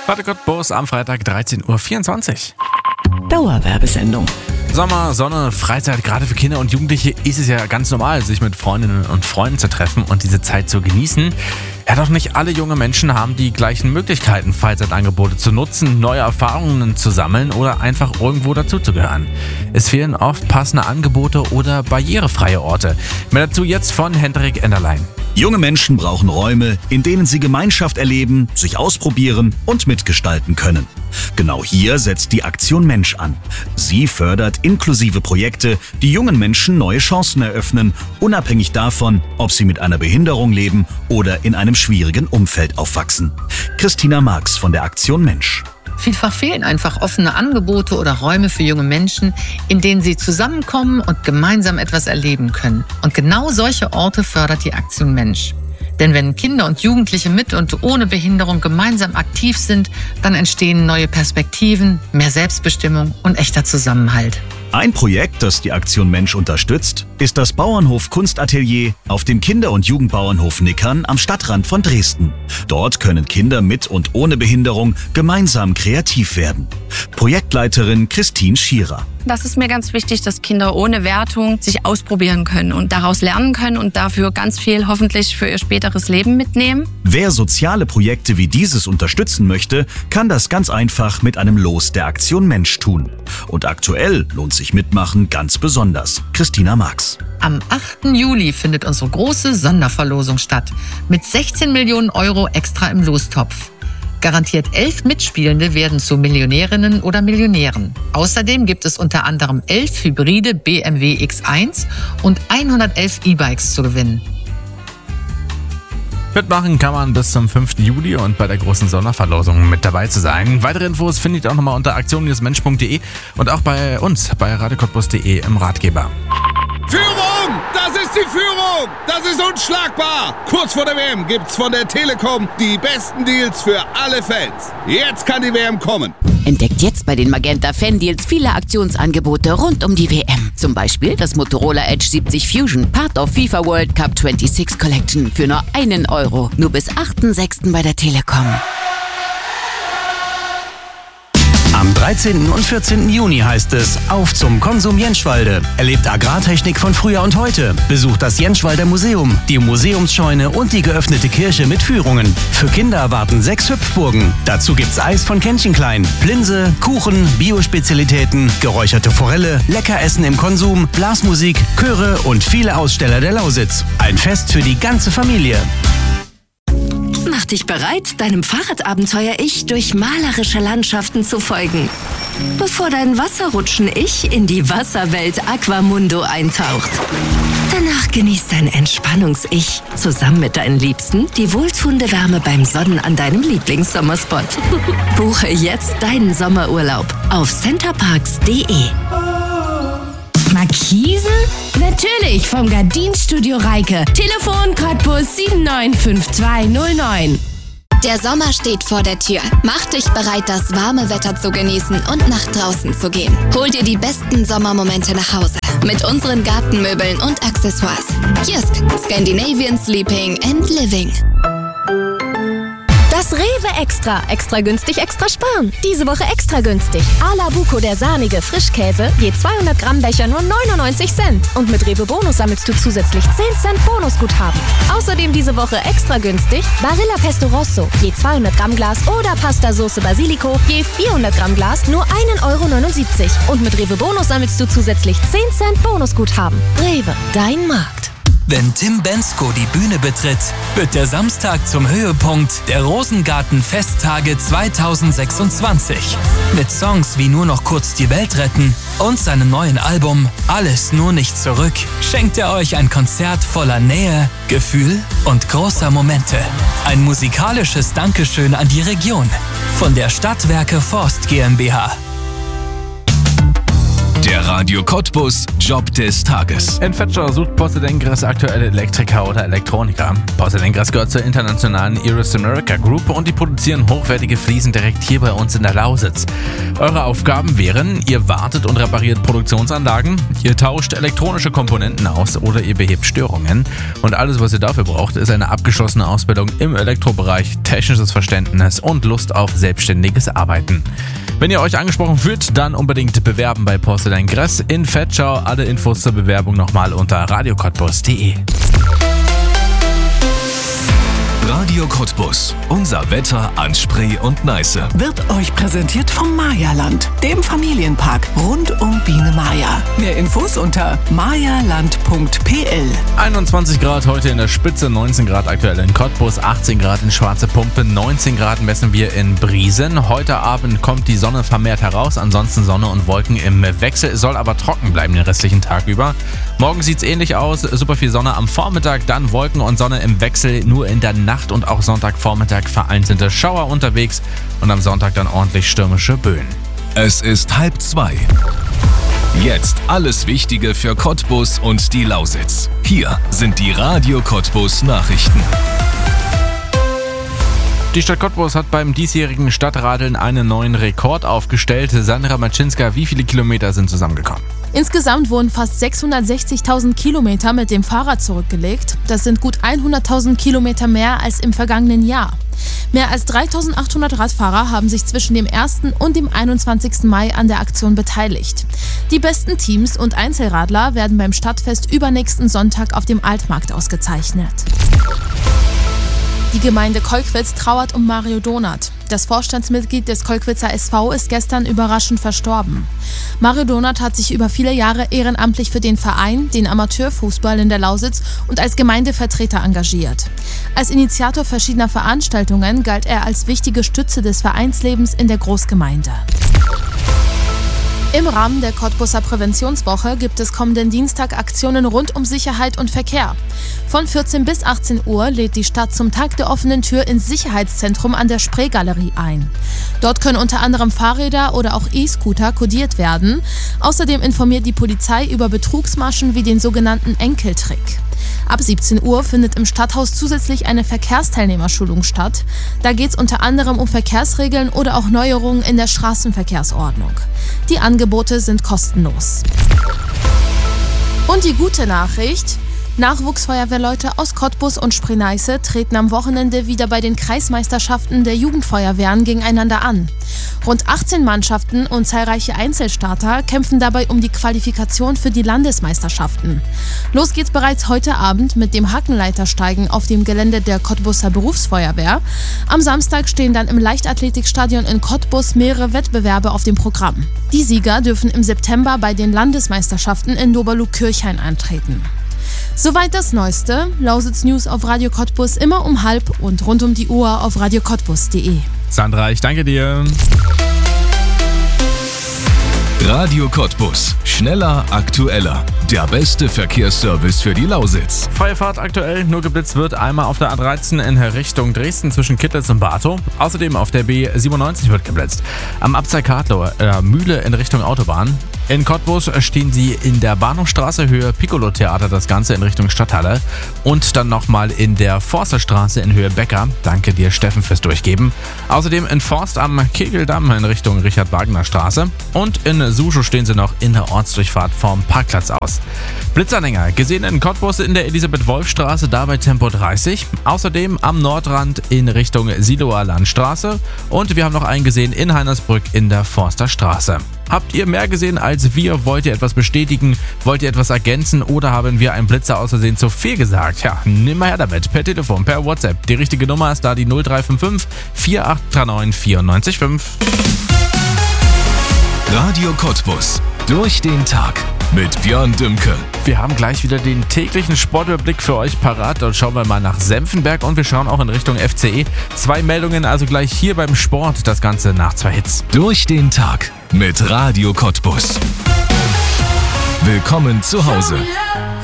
Radio Cottbus am Freitag 13.24 Uhr. Dauerwerbesendung. Sommer, Sonne, Freizeit, gerade für Kinder und Jugendliche ist es ja ganz normal, sich mit Freundinnen und Freunden zu treffen und diese Zeit zu genießen. Ja, doch nicht alle junge Menschen haben die gleichen Möglichkeiten, Freizeitangebote zu nutzen, neue Erfahrungen zu sammeln oder einfach irgendwo dazuzugehören. Es fehlen oft passende Angebote oder barrierefreie Orte. Mehr dazu jetzt von Hendrik Enderlein. Junge Menschen brauchen Räume, in denen sie Gemeinschaft erleben, sich ausprobieren und mitgestalten können. Genau hier setzt die Aktion Mensch an. Sie fördert inklusive Projekte, die jungen Menschen neue Chancen eröffnen, unabhängig davon, ob sie mit einer Behinderung leben oder in einem schwierigen Umfeld aufwachsen. Christina Marx von der Aktion Mensch. Vielfach fehlen einfach offene Angebote oder Räume für junge Menschen, in denen sie zusammenkommen und gemeinsam etwas erleben können. Und genau solche Orte fördert die Aktion Mensch. Denn wenn Kinder und Jugendliche mit und ohne Behinderung gemeinsam aktiv sind, dann entstehen neue Perspektiven, mehr Selbstbestimmung und echter Zusammenhalt. Ein Projekt, das die Aktion Mensch unterstützt, ist das Bauernhof Kunstatelier auf dem Kinder- und Jugendbauernhof Nickern am Stadtrand von Dresden. Dort können Kinder mit und ohne Behinderung gemeinsam kreativ werden. Projektleiterin Christine Schierer. Das ist mir ganz wichtig, dass Kinder ohne Wertung sich ausprobieren können und daraus lernen können und dafür ganz viel hoffentlich für ihr späteres Leben mitnehmen. Wer soziale Projekte wie dieses unterstützen möchte, kann das ganz einfach mit einem Los der Aktion Mensch tun. Und aktuell lohnt sich Mitmachen ganz besonders. Christina Marx. Am 8. Juli findet unsere große Sonderverlosung statt. Mit 16 Millionen Euro extra im Lostopf. Garantiert 11 Mitspielende werden zu Millionärinnen oder Millionären. Außerdem gibt es unter anderem 11 hybride BMW X1 und 111 E-Bikes zu gewinnen. Mitmachen kann man bis zum 5. Juli und bei der großen Sonderverlosung mit dabei zu sein. Weitere Infos findet ihr auch nochmal unter aktion-mensch.de und auch bei uns bei radiocottbus.de im Ratgeber. Führung! Das ist die Führung! Das ist unschlagbar! Kurz vor der WM gibt's von der Telekom die besten Deals für alle Fans. Jetzt kann die WM kommen. Entdeckt jetzt bei den Magenta Fan-Deals viele Aktionsangebote rund um die WM. Zum Beispiel das Motorola Edge 70 Fusion, Part of FIFA World Cup 26 Collection für nur 1 Euro. Nur bis 8.6. bei der Telekom. Am 13. und 14. Juni heißt es auf zum Konsum Jenschwalde. Erlebt Agrartechnik von früher und heute. Besucht das Jenschwalder Museum, die Museumsscheune und die geöffnete Kirche mit Führungen. Für Kinder erwarten 6 Hüpfburgen. Dazu gibt's Eis von Kännchen Klein, Plinse, Kuchen, Biospezialitäten, geräucherte Forelle, Leckeressen im Konsum, Blasmusik, Chöre und viele Aussteller der Lausitz. Ein Fest für die ganze Familie. Mach dich bereit, deinem Fahrradabenteuer-Ich durch malerische Landschaften zu folgen. Bevor dein Wasserrutschen-Ich in die Wasserwelt Aquamundo eintaucht. Danach genießt dein Entspannungs-Ich zusammen mit deinen Liebsten die wohltuende Wärme beim Sonnen an deinem Lieblingssommerspot. Buche jetzt deinen Sommerurlaub auf centerparks.de. Markisen? Natürlich, vom Gardinstudio Reike. Telefon Cottbus 795209. Der Sommer steht vor der Tür. Mach dich bereit, das warme Wetter zu genießen und nach draußen zu gehen. Hol dir die besten Sommermomente nach Hause mit unseren Gartenmöbeln und Accessoires. Jysk, Scandinavian Sleeping and Living. Das Rewe Extra. Extra günstig, extra sparen. Diese Woche extra günstig. Ala Buco, der sahnige Frischkäse, je 200 Gramm Becher nur 99 Cent. Und mit Rewe Bonus sammelst du zusätzlich 10 Cent Bonusguthaben. Außerdem diese Woche extra günstig Barilla Pesto Rosso, je 200 Gramm Glas oder Pasta Sauce Basilico, je 400 Gramm Glas nur 1,79 Euro. Und mit Rewe Bonus sammelst du zusätzlich 10 Cent Bonusguthaben. Rewe, dein Markt. Wenn Tim Bensko die Bühne betritt, wird der Samstag zum Höhepunkt der Rosengarten-Festtage 2026. Mit Songs wie Nur noch kurz die Welt retten und seinem neuen Album Alles nur nicht zurück schenkt er euch ein Konzert voller Nähe, Gefühl und großer Momente. Ein musikalisches Dankeschön an die Region von der Stadtwerke Forst GmbH. Der Radio Cottbus Job des Tages. In Vetschau sucht Porsche-Dengress aktuelle Elektriker oder Elektroniker. Porsche-Dengress gehört zur internationalen Iris America Group und die produzieren hochwertige Fliesen direkt hier bei uns in der Lausitz. Eure Aufgaben wären, ihr wartet und repariert Produktionsanlagen, ihr tauscht elektronische Komponenten aus oder ihr behebt Störungen. Und alles, was ihr dafür braucht, ist eine abgeschlossene Ausbildung im Elektrobereich, technisches Verständnis und Lust auf selbstständiges Arbeiten. Wenn ihr euch angesprochen fühlt, dann unbedingt bewerben bei Porsche-Dengress in Vetschau. Alle Infos zur Bewerbung nochmal unter radiocottbus.de. Radio Cottbus. Unser Wetter an Spree und Neiße. Wird euch präsentiert vom Mayaland, dem Familienpark rund um Biene Maya. Mehr Infos unter mayaland.pl. 21 Grad heute in der Spitze, 19 Grad aktuell in Cottbus, 18 Grad in Schwarze Pumpe, 19 Grad messen wir in Briesen. Heute Abend kommt die Sonne vermehrt heraus, ansonsten Sonne und Wolken im Wechsel, soll aber trocken bleiben den restlichen Tag über. Morgen sieht es ähnlich aus, super viel Sonne am Vormittag, dann Wolken und Sonne im Wechsel, nur in der Nacht und auch Sonntagvormittag vereinzelte Schauer unterwegs und am Sonntag dann ordentlich stürmische Böen. Es ist 1:30. Jetzt alles Wichtige für Cottbus und die Lausitz. Hier sind die Radio Cottbus Nachrichten. Die Stadt Cottbus hat beim diesjährigen Stadtradeln einen neuen Rekord aufgestellt. Sandra Maczynska, wie viele Kilometer sind zusammengekommen? Insgesamt wurden fast 660.000 Kilometer mit dem Fahrrad zurückgelegt. Das sind gut 100.000 Kilometer mehr als im vergangenen Jahr. Mehr als 3.800 Radfahrer haben sich zwischen dem 1. und dem 21. Mai an der Aktion beteiligt. Die besten Teams und Einzelradler werden beim Stadtfest übernächsten Sonntag auf dem Altmarkt ausgezeichnet. Die Gemeinde Kolkwitz trauert um Mario Donath. Das Vorstandsmitglied des Kolkwitzer SV ist gestern überraschend verstorben. Mario Donath hat sich über viele Jahre ehrenamtlich für den Verein, den Amateurfußball in der Lausitz und als Gemeindevertreter engagiert. Als Initiator verschiedener Veranstaltungen galt er als wichtige Stütze des Vereinslebens in der Großgemeinde. Im Rahmen der Cottbuser Präventionswoche gibt es kommenden Dienstag Aktionen rund um Sicherheit und Verkehr. Von 14 bis 18 Uhr lädt die Stadt zum Tag der offenen Tür ins Sicherheitszentrum an der Spreegalerie ein. Dort können unter anderem Fahrräder oder auch E-Scooter kodiert werden. Außerdem informiert die Polizei über Betrugsmaschen wie den sogenannten Enkeltrick. Ab 17 Uhr findet im Stadthaus zusätzlich eine Verkehrsteilnehmerschulung statt. Da geht es unter anderem um Verkehrsregeln oder auch Neuerungen in der Straßenverkehrsordnung. Die Angebote sind kostenlos. Und die gute Nachricht: Nachwuchsfeuerwehrleute aus Cottbus und Spree-Neiße treten am Wochenende wieder bei den Kreismeisterschaften der Jugendfeuerwehren gegeneinander an. Rund 18 Mannschaften und zahlreiche Einzelstarter kämpfen dabei um die Qualifikation für die Landesmeisterschaften. Los geht's bereits heute Abend mit dem Hackenleitersteigen auf dem Gelände der Cottbuser Berufsfeuerwehr. Am Samstag stehen dann im Leichtathletikstadion in Cottbus mehrere Wettbewerbe auf dem Programm. Die Sieger dürfen im September bei den Landesmeisterschaften in Doberlug-Kirchhain antreten. Soweit das Neueste. Lausitz News auf Radio Cottbus immer um 12:30 und rund um die Uhr auf radiocottbus.de. Sandra, ich danke dir. Radio Cottbus. Schneller, aktueller. Der beste Verkehrsservice für die Lausitz. Freie Fahrt aktuell, nur geblitzt wird einmal auf der A13 in Richtung Dresden zwischen Kittlitz und Bartow. Außerdem auf der B97 wird geblitzt. Am Abzweig Hartloh, Mühle in Richtung Autobahn. In Cottbus stehen sie in der Bahnhofstraße Höhe Piccolo-Theater, das Ganze in Richtung Stadthalle. Und dann nochmal in der Forsterstraße in Höhe Becker. Danke dir, Steffen, fürs Durchgeben. Außerdem in Forst am Kegeldamm in Richtung Richard-Wagner-Straße. Und in Suschow stehen sie noch in der Ortsdurchfahrt vom Parkplatz aus. Blitzanhänger gesehen in Cottbus in der Elisabeth-Wolf-Straße, dabei Tempo 30. Außerdem am Nordrand in Richtung Siloer Landstraße. Und wir haben noch einen gesehen in Heinersbrück in der Forsterstraße. Habt ihr mehr gesehen als wir? Wollt ihr etwas bestätigen? Wollt ihr etwas ergänzen? Oder haben wir einem Blitzer aus Versehen zu viel gesagt? Ja, nimm mal her damit. Per Telefon, per WhatsApp. Die richtige Nummer ist da die 0355 4839 94,5. Radio Cottbus. Durch den Tag mit Björn Dümke. Wir haben gleich wieder den täglichen Sportüberblick für euch parat. Dort schauen wir mal nach Senftenberg und wir schauen auch in Richtung FCE. 2 Meldungen also gleich hier beim Sport. Das Ganze nach 2 Hits. Durch den Tag mit Radio Cottbus. Willkommen zu Hause.